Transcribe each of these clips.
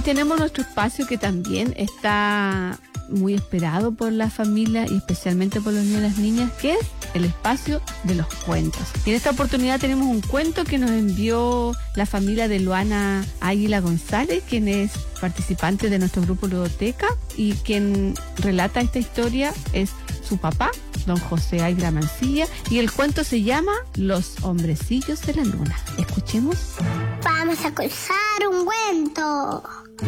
tenemos nuestro espacio que también está muy esperado por la familia y especialmente por los niños y las niñas, que es el espacio de los cuentos. Y en esta oportunidad tenemos un cuento que nos envió la familia de Luana Águila González, quien es participante de nuestro grupo Ludoteca, y quien relata esta historia es su papá, don José Águila Mancilla, y el cuento se llama Los hombrecillos de la luna. Escuchemos. Vamos a contar un cuento.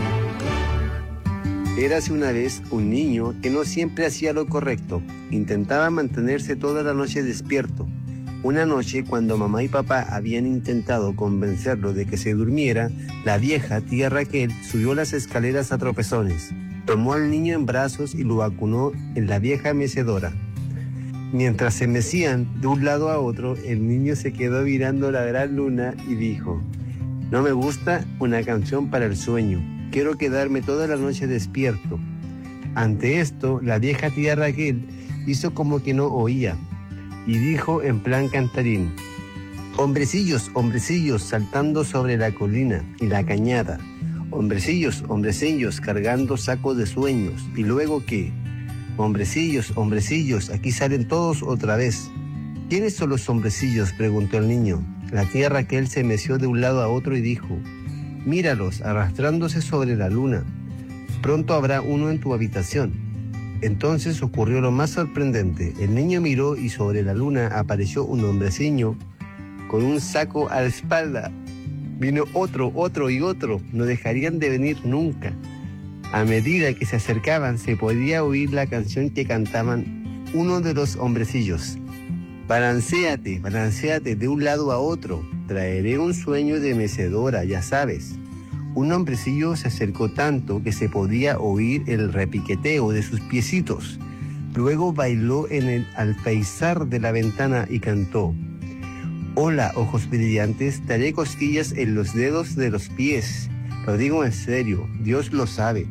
Érase una vez un niño que no siempre hacía lo correcto. Intentaba mantenerse toda la noche despierto. Una noche, cuando mamá y papá habían intentado convencerlo de que se durmiera, la vieja tía Raquel subió las escaleras a tropezones. Tomó al niño en brazos y lo vacunó en la vieja mecedora. Mientras se mecían de un lado a otro, el niño se quedó mirando la gran luna y dijo: «No me gusta una canción para el sueño. Quiero quedarme toda la noche despierto». Ante esto, la vieja tía Raquel hizo como que no oía y dijo en plan cantarín: «Hombrecillos, hombrecillos, saltando sobre la colina y la cañada. Hombrecillos, hombrecillos, cargando sacos de sueños. ¿Y luego qué? Hombrecillos, hombrecillos, aquí salen todos otra vez». «¿Quiénes son los hombrecillos?», preguntó el niño. La tía Raquel se meció de un lado a otro y dijo: «Míralos, arrastrándose sobre la luna. Pronto habrá uno en tu habitación». Entonces ocurrió lo más sorprendente. El niño miró y sobre la luna apareció un hombrecillo con un saco a la espalda. Vino otro y otro. No dejarían de venir nunca. A medida que se acercaban, se podía oír la canción que cantaban uno de los hombrecillos: «Balancéate, balancéate de un lado a otro. Traeré un sueño de mecedora, ya sabes». Un hombrecillo se acercó tanto que se podía oír el repiqueteo de sus piecitos. Luego bailó en el alféizar de la ventana y cantó: «Hola, ojos brillantes, te haré cosquillas en los dedos de los pies. Lo digo en serio, Dios lo sabe».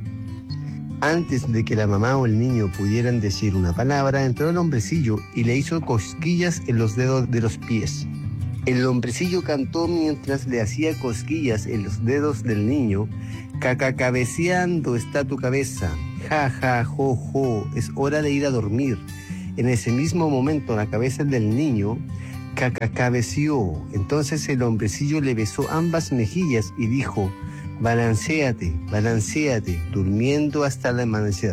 Antes de que la mamá o el niño pudieran decir una palabra, entró el hombrecillo y le hizo cosquillas en los dedos de los pies. El hombrecillo cantó mientras le hacía cosquillas en los dedos del niño: «Cacacabeceando está tu cabeza. Ja, ja, jo, jo, es hora de ir a dormir». En ese mismo momento la cabeza del niño cacacabeció. Entonces el hombrecillo le besó ambas mejillas y dijo: «Balancéate, balancéate, durmiendo hasta el amanecer».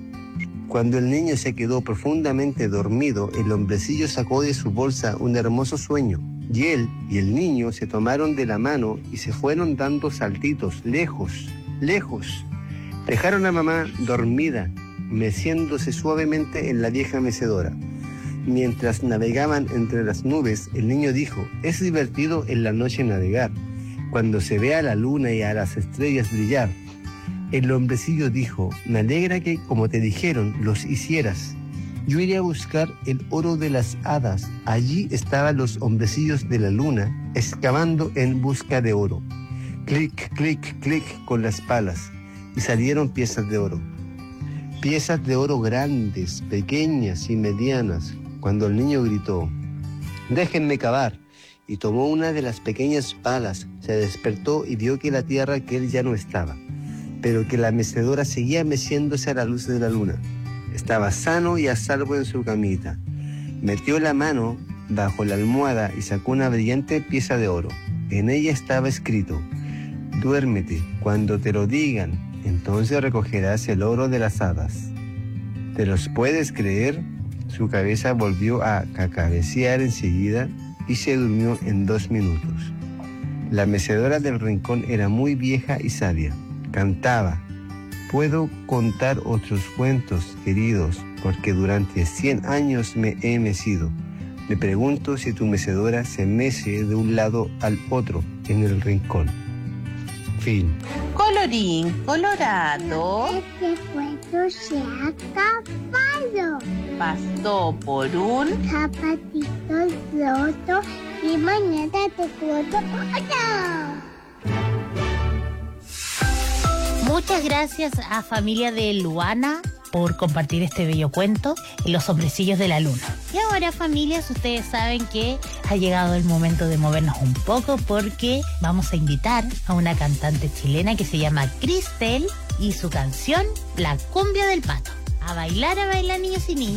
Cuando el niño se quedó profundamente dormido, el hombrecillo sacó de su bolsa un hermoso sueño. Y él y el niño se tomaron de la mano y se fueron dando saltitos, lejos, lejos. Dejaron a mamá dormida, meciéndose suavemente en la vieja mecedora. Mientras navegaban entre las nubes, el niño dijo: «Es divertido en la noche navegar, cuando se ve a la luna y a las estrellas brillar». El hombrecillo dijo: «Me alegra que, como te dijeron, los hicieras. Yo iré a buscar el oro de las hadas». Allí estaban los hombrecillos de la luna, excavando en busca de oro. Clic, clic, clic con las palas, y salieron piezas de oro. Piezas de oro grandes, pequeñas y medianas. Cuando el niño gritó: «Déjenme cavar», y tomó una de las pequeñas palas, se despertó y vio que la tía Raquel ya no estaba, pero que la mecedora seguía meciéndose a la luz de la luna. Estaba sano y a salvo en su camita. Metió la mano bajo la almohada y sacó una brillante pieza de oro. En ella estaba escrito: «Duérmete, cuando te lo digan, entonces recogerás el oro de las hadas». ¿Te los puedes creer? Su cabeza volvió a cabecear enseguida y se durmió en 2 minutos. La mecedora del rincón era muy vieja y sabia. Cantaba: «Puedo contar otros cuentos, queridos, porque durante 100 años me he mecido. Me pregunto si tu mecedora se mece de un lado al otro en el rincón». Fin. Colorín colorado, Este cuento se ha acabado. pasó por un Zapatitos rotos y mañana te cuento otro. Muchas gracias a familia de Luana por compartir este bello cuento, Los hombrecillos de la luna. Y ahora, familias, ustedes saben que ha llegado el momento de movernos un poco porque vamos a invitar a una cantante chilena que se llama Cristel y su canción La Cumbia del Pato. A bailar, niños y niñas.